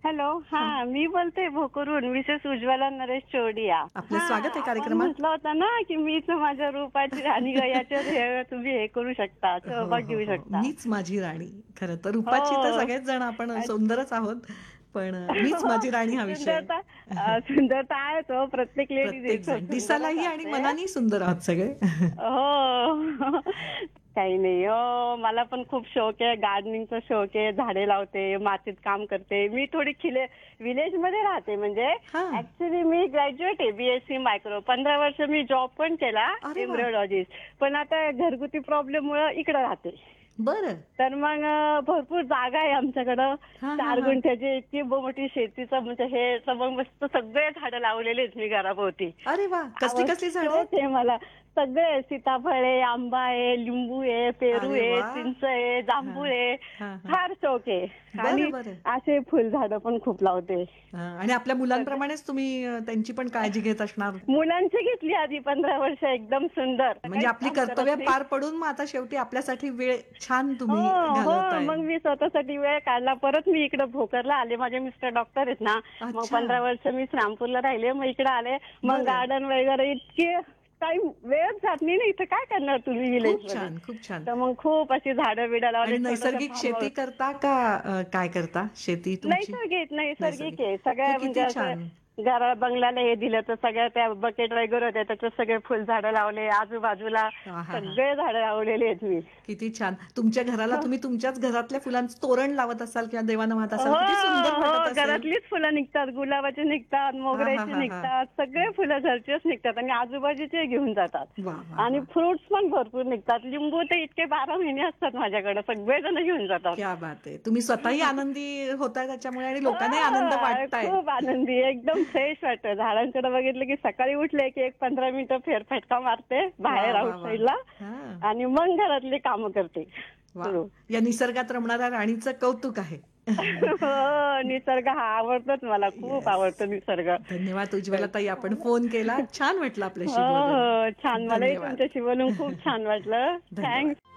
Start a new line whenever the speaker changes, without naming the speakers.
Hello.
हां.
हा, मी बोलते भोकरहून, मिसेस उज्ज्वला नरेश चोडिया.
आपलं
हा,
स्वागत आहे
आपण
कार्यक्रमात.
म्हटलं होतं ना की मीच माझ्या रूपाची राणी ग, याच्यात हे तुम्ही हे करू शकता,
हो,
सहभाग
हो,
घेऊ
हो.
शकता.
मीच माझी राणी. खरं तर रूपाची तर
हो.
सगळेच जण आपण
अ-
सुंदरच आहोत. पण मीच माझी राणी हा विषय.
सुंदरता सुंदरता आहे तो, प्रत्येक लेडीज
प्रत्येक
एक
जण
सुंदरच
दिसायलाही आणि
असते.
मनाने सुंदर आहोत सगळे.
हो. काही नाही हो, मला पण खूप शौक आहे, गार्डनिंगचा शौक आहे, झाडे लावते, मातीत काम करते. मी थोडी विलेज मध्ये राहते. म्हणजे
हा.
ऍक्च्युली मी ग्रॅज्युएट आहे, बीएससी मायक्रो. 15 वर्ष मी जॉब पण केला,
अरे वा.
एम्ब्रॉयडरीज. पण आता घरगुती प्रॉब्लेम मुळे इकडे राहते.
बरं.
तर मग भरपूर जागा आहे आमच्याकडं.
हा हा
4
हा.
गुंठ्याची इतकी मोठी शेतीचं, म्हणजे हे सगळं मस्त सगळे झाडं लावलेले आहेत मी घराभोवती.
अरे वा, कसली कसली झाड
शौक
आहेत?
आहे मला. सगळे सीताफळ आहे, आंबा आहे, लिंबू आहे, पेरू
अरे
आहे,
वा.
चिंच आहे,
हा
जांभूळ आहे.
हा हा.
फार शौक आहे. आणि
बरं बरं.
असे फुलझाडं पण खूप लावते.
आणि आपल्या मुलांप्रमाणेच तुम्ही त्यांची पण काळजी घेत असणार.
मुलांची घेतली आधी 15 वर्ष, एकदम सुंदर.
म्हणजे
काहीच
आपली
काम
कर्तव्य
करत नाही.
पार पडून मग आता शेवटी आपल्यासाठी वेळ छान
हो,
तुम्ही
हो.
घालवताय.
मग मी स्वतःसाठी वेळ काढला. परत मी इकडे भोकरला आले. माझे मिस्टर डॉक्टर आहेत ना. मग
अच्छा.
15 वर्ष मी श्रामपूरला राहिले. मग इकडे आले. मग
बरं.
गार्डन वगैरे इतके टाइम वेळच जात नाही ना. इथं काय करणार तुम्ही विलेज
खूप
मध्ये.
छान, खूप छान.
तर मग खूप अशी झाडं बिडं लावले,
आणि
छोटंसं
नैसर्गिक
फार्म
शेती
हाऊस.
करता का काय करता शेती तुमची?
नैसर्गिक नैसर्गिक
नैसर्गिक.
आहे
हे
सगळ्या. म्हणजे
किती
असं
छान.
घरा बंगल्याला हे दिलं तर सगळ्या त्या बकेट वगैरे होत्या, त्याच्यात सगळे फुलझाडं लावले. आजूबाजूला
आहाहा.
सगळे झाडं लावलेली आहेत मी.
किती छान. तुमच्या घराला तुम्ही तुमच्याच घरातल्या फुलांचं तोरण लावत असाल किंवा देवाला वाहत
हो,
असाल. किती सुंदर वाटत
हो.
असेल.
घरातलीच फुलं निघतात. गुलाबाची निघतात, मोगऱ्याची
आहाहाहा.
निघतात. सगळे फुलं घरचेच निघतात आणि आजूबाजूचे घेऊन जातात.
वाह, वाह,
आणि
वाह!
फ्रुट्स पण भरपूर निघतात. लिंबू तर इतके 12 महिने असतात माझ्याकडे. सगळेजण घेऊन जातात.
क्या बात आहे. तुम्ही स्वतःही आनंदी होताय त्याच्यामुळे आणि
हो,
लोकांनाही आनंद वाटताय.
खूप आनंदी. एकदम फ्रेश वाटतं. झाडांकडे बघितलं की सकाळी उठले की एक 15 मिनिटं फेरफटका मारते
वाह,
बाहेर
वाह, वाह!
आउटसाईडला.
हां.
आणि मग घरातली कामं करते
वाह!
सुरू.
या निसर्गात रमणाऱ्या राणीचं कौतुक आहे.
हो, निसर्ग हा आवडतोच मला. खूप
येस.
आवडतो निसर्ग.
धन्यवाद उज्ज्वला ताई, आपण फोन केला. छान वाटलं
हो,
आपल्याशी बोलून.
हो. छान. मलाही
धन्यवाद.
तुमच्याशी बोलून खूप छान वाटलं.
धन्यवाद.
थँक्स.